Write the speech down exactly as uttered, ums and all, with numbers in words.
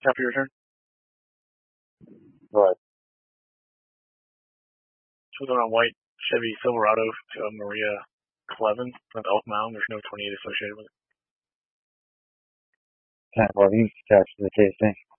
Happy return. Right. She was on a white Chevy Silverado to Maria Clevin with Elk Mound. There's no twenty-eight associated with it. ten eleven, you can catch the casing.